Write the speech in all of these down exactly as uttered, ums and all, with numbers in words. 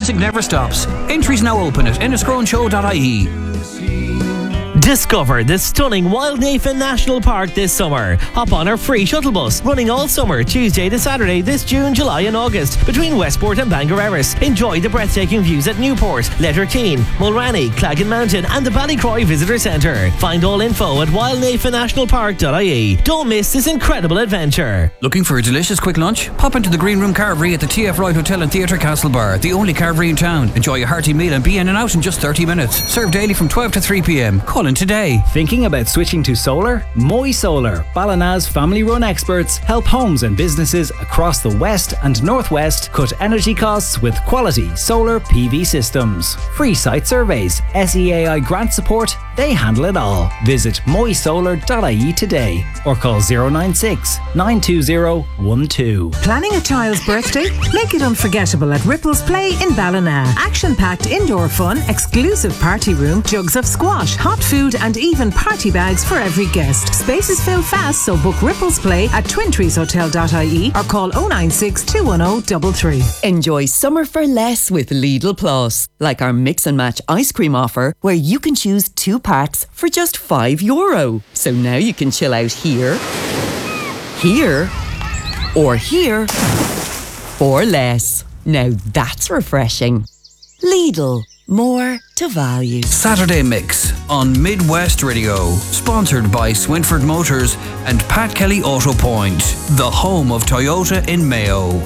music never stops. Entries now open at enniscrone show dot I E. Discover the stunning Wildnafen National Park this summer. Hop on our free shuttle bus running all summer, Tuesday to Saturday this June, July and August between Westport and Bangor Erris. Enjoy the breathtaking views at Newport, Letterkeene, Mulranny, Claggan Mountain and the Ballycroy Visitor Centre. Find all info at wildnafen national park dot I E. Don't miss this incredible adventure. Looking for a delicious quick lunch? Pop into the Green Room Carvery at the T F Wright Hotel and Theatre Castlebar, the only carvery in town. Enjoy a hearty meal and be in and out in just thirty minutes. Served daily from twelve to three p.m. Call in today. Thinking about switching to solar? Moy Solar, Ballina's family-run experts, help homes and businesses across the west and northwest cut energy costs with quality solar P V systems. Free site surveys, S E A I grant support, they handle it all. Visit moy solar dot I E today or call zero nine six, nine two zero, one two. Planning a child's birthday? Make it unforgettable at Ripples Play in Ballina. Action-packed indoor fun, exclusive party room, jugs of squash, hot food and even party bags for every guest. Spaces fill fast, so book Ripples Play at twin trees hotel dot I E or call oh nine six, two one oh, three three. Enjoy summer for less with Lidl Plus. Like our mix and match ice cream offer where you can choose two packs for just five euro. So now you can chill out here, here, or here for less. Now that's refreshing. Lidl, more to value. Saturday Mix on Midwest Radio, sponsored by Swinford Motors and Pat Kelly Auto Point, the home of Toyota in Mayo.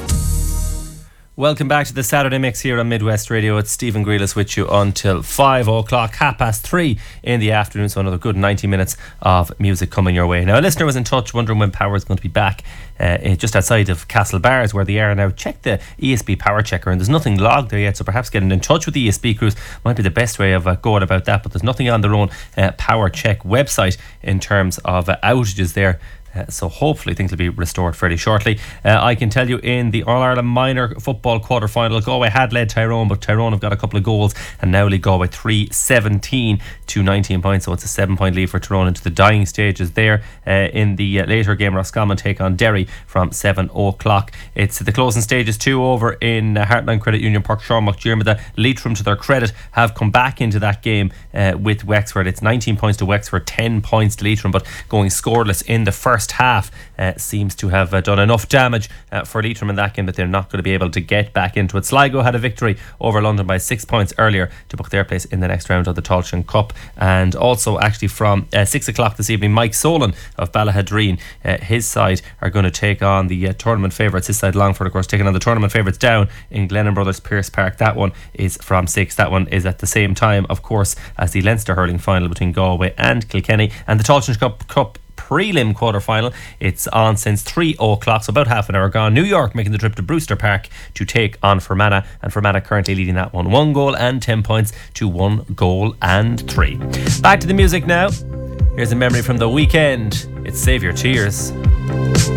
Welcome back to the Saturday Mix here on Midwest Radio. It's Stephen Grealis with you until five o'clock, half past three in the afternoon. So another good ninety minutes of music coming your way. Now, a listener was in touch wondering when power is going to be back uh, just outside of Castlebars, where they are now. Check the E S B power checker and there's nothing logged there yet. So perhaps getting in touch with the E S B crews might be the best way of uh, going about that. But there's nothing on their own uh, power check website in terms of uh, outages there. Uh, so hopefully things will be restored fairly shortly. Uh, I can tell you in the All-Ireland Minor Football quarter-final, Galway had led Tyrone, but Tyrone have got a couple of goals and now lead Galway three seventeen to nineteen points. So it's a seven-point lead for Tyrone into the dying stages there. Uh, in the uh, later game, Roscommon take on Derry from seven o'clock. It's the closing stages two over in uh, Heartland Credit Union Park. Sean McDermott, Leitrim, to their credit, have come back into that game uh, with Wexford. It's nineteen points to Wexford, ten points to Leitrim, but going scoreless in the first half uh, seems to have uh, done enough damage uh, for Leitrim in that game that they're not going to be able to get back into it. Sligo had a victory over London by six points earlier to book their place in the next round of the Tailteann Cup. And also actually from uh, six o'clock this evening, Mike Solan of Ballahadreen, uh, his side are going to take on the uh, tournament favourites. His side, Longford, of course, taking on the tournament favourites down in Glennon Brothers Pierce Park. That one is from six. That one is at the same time, of course, as the Leinster hurling final between Galway and Kilkenny. And the Tailteann Cup, Cup prelim quarter-final, it's on since three o'clock, so about half an hour gone. New York making the trip to Brewster Park to take on Fermanagh, and Fermanagh currently leading that one one goal and ten points to one goal and three. Back to the music now. Here's a memory from the weekend. It's Save Your Tears.